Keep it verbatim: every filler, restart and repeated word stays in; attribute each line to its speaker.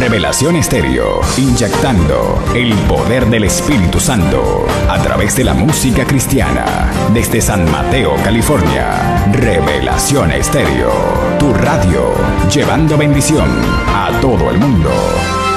Speaker 1: Revelación Estéreo, inyectando el poder del Espíritu Santo a través de la música cristiana. Desde San Mateo, California, Revelación Estéreo, tu radio, llevando bendición a todo el mundo.